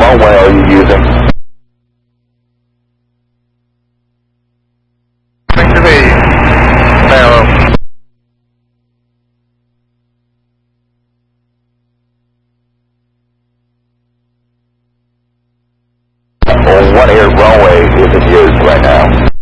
runway are you using? Coming to the narrow. What air runway is it used right now?